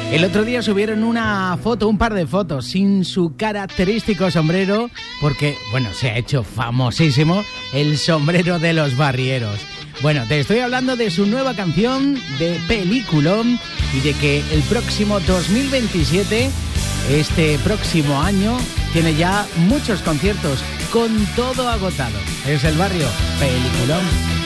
El otro día subieron una foto, un par de fotos, sin su característico sombrero, porque, bueno, se ha hecho famosísimo el sombrero de los Barrieros. Bueno, te estoy hablando de su nueva canción, de Peliculón, y de que el próximo 2027, este próximo año, tiene ya muchos conciertos, con todo agotado. Es el Barrio, Peliculón.